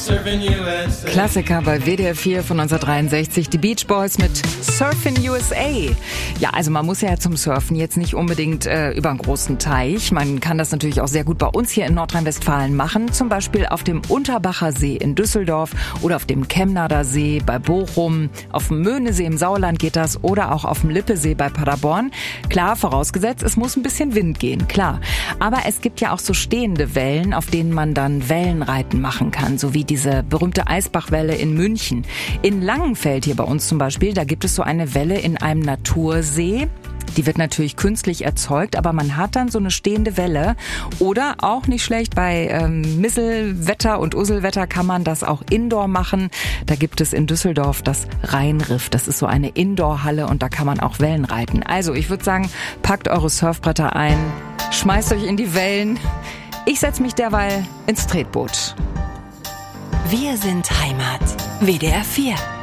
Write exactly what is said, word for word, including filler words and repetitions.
Klassiker bei W D R vier von neunzehnhundertdreiundsechzig, die Beach Boys mit Surfin' U S A. Ja, also man muss ja zum Surfen jetzt nicht unbedingt äh, über einen großen Teich. Man kann das natürlich auch sehr gut bei uns hier in Nordrhein-Westfalen machen. Zum Beispiel auf dem Unterbacher See in Düsseldorf oder auf dem Chemnader See bei Bochum. Auf dem Möhnesee im Sauerland geht das oder auch auf dem Lippesee bei Paderborn. Klar, vorausgesetzt, es muss ein bisschen Wind gehen, klar. Aber es gibt ja auch so stehende Wellen, auf denen man dann Wellenreiten machen kann, so wie diese berühmte Eisbachwelle in München. In Langenfeld hier bei uns zum Beispiel, da gibt es so eine Welle in einem Natursee. Die wird natürlich künstlich erzeugt, aber man hat dann so eine stehende Welle. Oder auch nicht schlecht, bei ähm, Misselwetter und Usselwetter kann man das auch indoor machen. Da gibt es in Düsseldorf das Rheinriff. Das ist so eine Indoorhalle und da kann man auch Wellen reiten. Also ich würde sagen, packt eure Surfbretter ein, schmeißt euch in die Wellen. Ich setze mich derweil ins Tretboot. Wir sind Heimat. W D R vier.